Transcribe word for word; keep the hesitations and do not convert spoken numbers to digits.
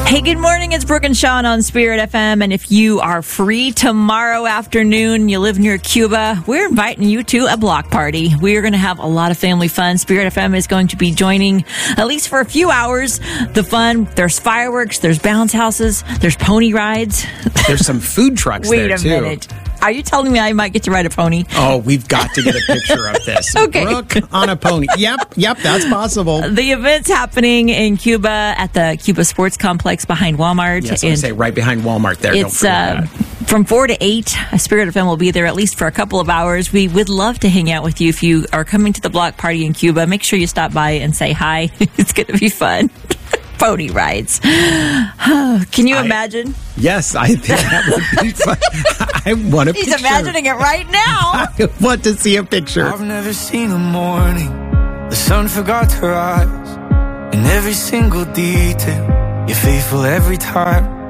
Hey, good morning. It's Brooke and Sean on Spirit F M. And if you are free tomorrow afternoon, you live near Cuba, we're inviting you to a block party. We are going to have a lot of family fun. Spirit F M is going to be joining, at least for a few hours, the fun. There's fireworks, there's bounce houses, there's pony rides. There's some food trucks Wait there, a too. minute. Are you telling me I might get to ride a pony? Oh, we've got to get a picture of this. Okay. Brooke on a pony. Yep, yep, that's possible. The event's happening in Cuba at the Cuba Sports Complex behind Walmart. Yes, I say right behind Walmart there. It's Don't uh, forget that. from four to eight. Spirit F M will be there at least for a couple of hours. We would love to hang out with you if you are coming to the block party in Cuba. Make sure you stop by and say hi. It's going to be fun. Pony rides. Can you I, imagine? Yes, I think that would be fun. I want a He's picture. imagining it right now. I want to see a picture. I've never seen a morning the sun forgot to rise. In every single detail, you're faithful every time.